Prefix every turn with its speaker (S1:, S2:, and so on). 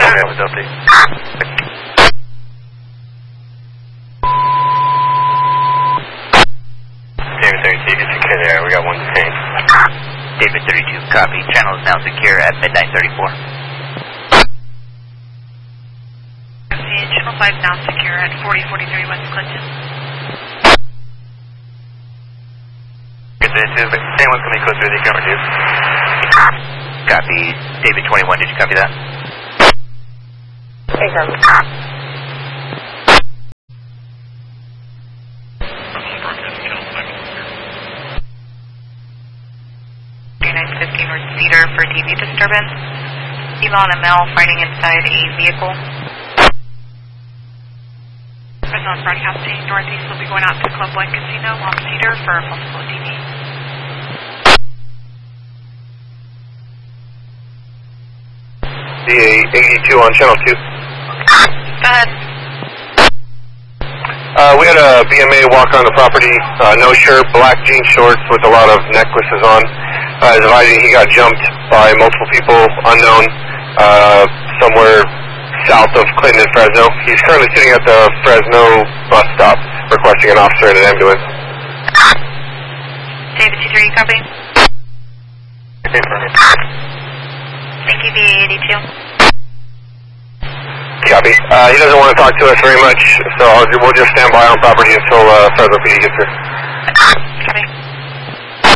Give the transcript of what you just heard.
S1: Okay, what's up, please? David 32, get secure there. We got one detained.
S2: David 32, copy. Channel is now secure at midnight 34.
S3: Channel 5 now secure at 4043 West Clinton.
S1: Same one's coming close through the camera, dude.
S2: Copy. David 21, did you copy that?
S4: Hey, copy.
S3: 3915 North Cedar for TV disturbance. Elon and Mel fighting inside a vehicle. Fresno broadcasting northeast will be going out to Club Blank Casino on Cedar for multiple TV.
S1: DA82 on channel 2.
S3: Go ahead.
S1: We had a BMA walk on the property, no shirt, black jean shorts with a lot of necklaces on. Advising he got jumped by multiple people, unknown, somewhere south of Clinton and Fresno. He's currently sitting at the Fresno bus stop, requesting an officer and an ambulance.
S3: David 23, copy. Thank you, DA82.
S1: Copy. He doesn't want to talk to us very much, so we'll just stand by on property until Fresno PD gets here.